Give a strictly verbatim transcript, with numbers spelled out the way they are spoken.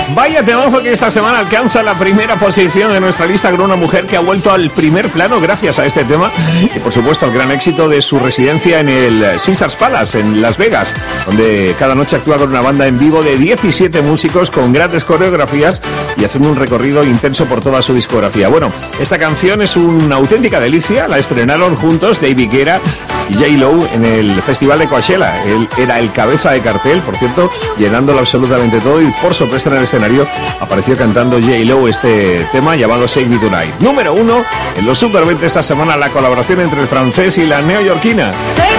Vaya temazo que esta semana alcanza la primera posición de nuestra lista con una mujer que ha vuelto al primer plano gracias a este tema y por supuesto al gran éxito de su residencia en el Caesars Palace en Las Vegas, donde cada noche actúa con una banda en vivo de diecisiete músicos con grandes coreografías y haciendo un recorrido intenso por toda su discografía. Bueno, esta canción es una auténtica delicia, la estrenaron juntos David Guetta y J-Lo en el Festival de Coachella. Él era el cabeza de cartel, por cierto, llenándolo absolutamente todo, y por sorpresa en el escenario apareció cantando J-Lo este tema llamado Save Me Tonight. Número uno en los Super veinte esta semana, la colaboración entre el francés y la neoyorquina.